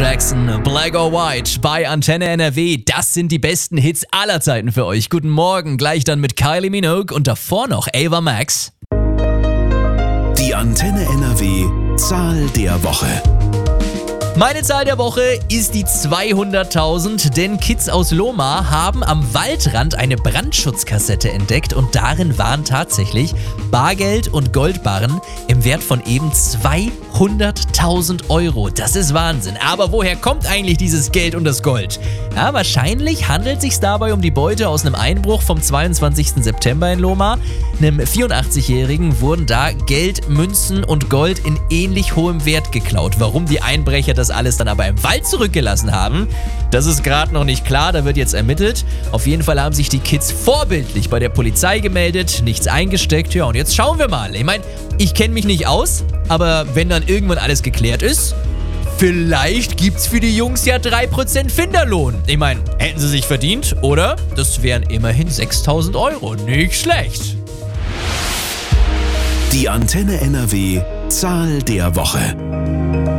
Jackson, Black or White bei Antenne NRW. Das sind die besten Hits aller Zeiten für euch. Guten Morgen, gleich dann mit Kylie Minogue und davor noch Ava Max. Die Antenne NRW Zahl der Woche. Meine Zahl der Woche ist die 200.000, denn Kids aus Lohmar haben am Waldrand eine Brandschutzkassette entdeckt und darin waren tatsächlich Bargeld und Goldbarren im Wert von eben 200.000 Euro. Das ist Wahnsinn. Aber woher kommt eigentlich dieses Geld und das Gold? Ja, wahrscheinlich handelt es sich dabei um die Beute aus einem Einbruch vom 22. September in Lohmar. Einem 84-Jährigen wurden da Geld, Münzen und Gold in ähnlich hohem Wert geklaut. Warum die Einbrecher das alles dann aber im Wald zurückgelassen haben, das ist gerade noch nicht klar, da wird jetzt ermittelt. Auf jeden Fall haben sich die Kids vorbildlich bei der Polizei gemeldet, nichts eingesteckt. Ja, und jetzt schauen wir mal. Ich meine, ich kenne mich nicht aus, aber wenn dann irgendwann alles geklärt ist, vielleicht gibt's für die Jungs ja 3% Finderlohn. Ich meine, hätten sie sich verdient, oder? Das wären immerhin 6.000 Euro. Nicht schlecht. Die Antenne NRW Zahl der Woche.